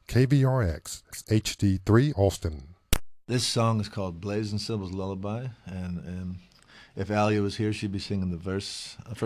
KVRX HD3 Austin. This song is called Blazing Symbols Lullaby, and if Alia was here, she'd be singing the verse.